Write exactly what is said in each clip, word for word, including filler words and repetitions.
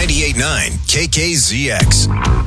ninety-eight point nine K K Z X.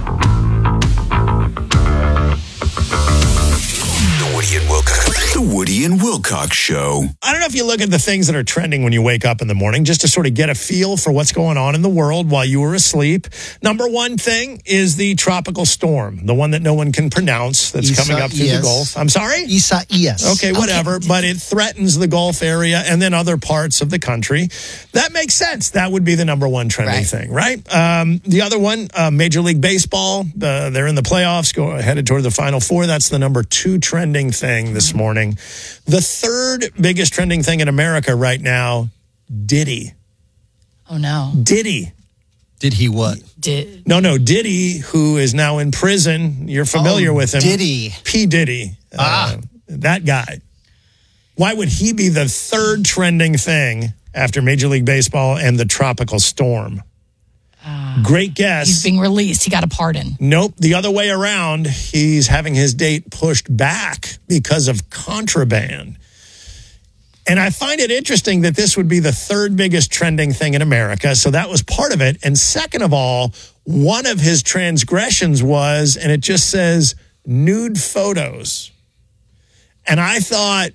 The Woody and Wilcox. The Woody and Wilcox Show. I don't know if you look at the things that are trending when you wake up in the morning, just to sort of get a feel for what's going on in the world while you were asleep. Number one thing is the tropical storm, the one that no one can pronounce that's Isa- coming up through yes. the Gulf. I'm sorry? Isaias. Okay, whatever, Okay. but it threatens the Gulf area and then other parts of the country. That makes sense. That would be the number one trending Right. thing, right? Um, the other one, uh, Major League Baseball, uh, they're in the playoffs, go headed toward the Final Four. That's the number two trending thing this morning. The third biggest trending thing in America right now, Diddy. Oh, no. Diddy. Did he what? Did, No, no, Diddy, who is now in prison. You're familiar Oh, with him. Diddy. P. Diddy. Ah. Uh, that guy. Why would he be the third trending thing after Major League Baseball and the tropical storm? Great guess. he's being released. He got a pardon. Nope. The other way around. He's having his date pushed back because of contraband. And I find it interesting that this would be the third biggest trending thing in America. So that was part of it. And second of all, one of his transgressions was, and it just says, nude photos. And I thought,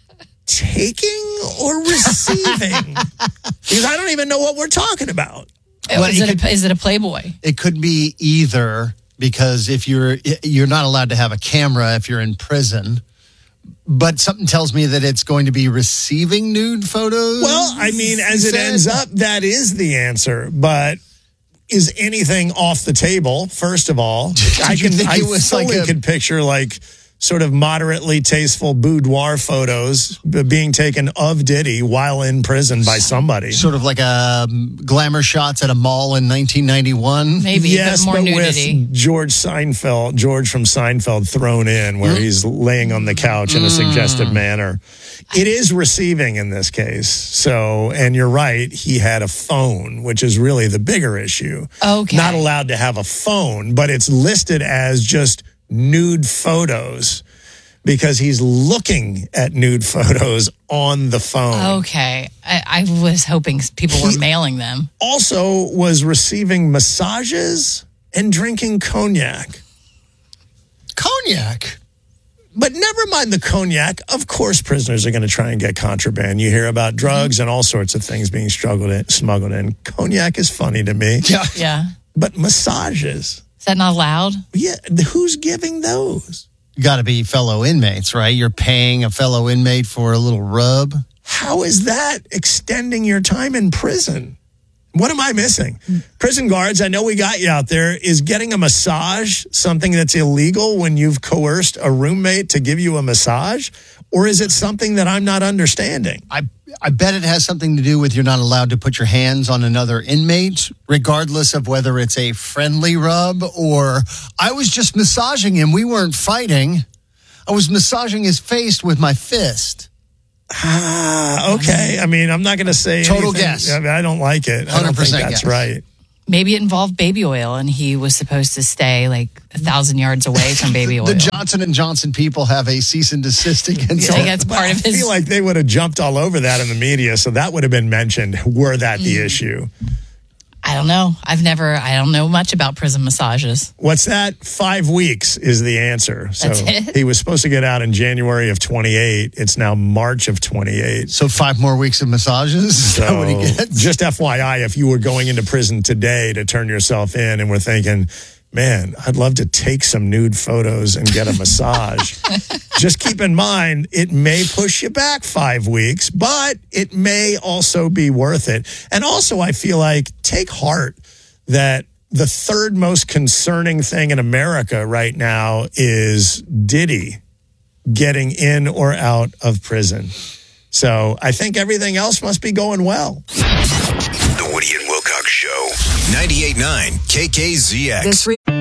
taking or receiving? Because I don't even know what we're talking about. Well, is, he it a, is it a Playboy? It could be either, because if you're you're not allowed to have a camera if you're in prison. But something tells me that it's going to be receiving nude photos. Well, I mean, as it Said- ends up, that is the answer. But is anything off the table? First of all, I you can think I it was fully like a- could picture like sort of moderately tasteful boudoir photos being taken of Diddy while in prison by somebody. Sort of like a um, glamour shots at a mall in nineteen ninety-one. Maybe, Yes, but more but nudity. with George Seinfeld, George from Seinfeld thrown in where he's laying on the couch in a suggestive manner. It is receiving in this case. So, and you're right, he had a phone, which is really the bigger issue. Okay. Not allowed to have a phone, but it's listed as just nude photos because he's looking at nude photos on the phone. Okay. I, I was hoping people were He- mailing them. Also was receiving massages and drinking cognac. Cognac. But never mind the cognac. Of course, prisoners are going to try and get contraband. You hear about drugs and all sorts of things being struggled in, smuggled in. Cognac is funny to me. Yeah. Yeah. But massages, Is that not allowed? yeah, who's giving those? Got to be fellow inmates, right? You're paying a fellow inmate for a little rub. How is that extending your time in prison? What am I missing? Prison guards, I know we got you out there. Is getting a massage something that's illegal when you've coerced a roommate to give you a massage? Or is it something that I'm not understanding? I I bet it has something to do with you're not allowed to put your hands on another inmate, regardless of whether it's a friendly rub or I was just massaging him. We weren't fighting. I was massaging his face with my fist. Ah, okay. I mean, I'm not going to say Total anything. guess. I, mean, I don't like it. I don't think one hundred percent that's guess. right. Maybe it involved baby oil and he was supposed to stay like a thousand yards away from baby oil. The Johnson and Johnson people have a cease and desist against I think it. that's part I of his. feel like they would have jumped all over that in the media, so that would have been mentioned were that the issue. I don't know. I've never, I don't know much about prison massages. What's that? Five weeks is the answer. So That's it? he was supposed to get out in January of twenty-eight. It's now March of twenty-eight. So five more weeks of massages? Is that what he So, gets? just F Y I, if you were going into prison today to turn yourself in and were thinking, man, I'd love to take some nude photos and get a massage. Just keep in mind, it may push you back five weeks, but it may also be worth it. And also, I feel like take heart that the third most concerning thing in America right now is Diddy getting in or out of prison. So I think everything else must be going well. The Woody and Wilcox Show. ninety-eight point nine K K Z X. This re-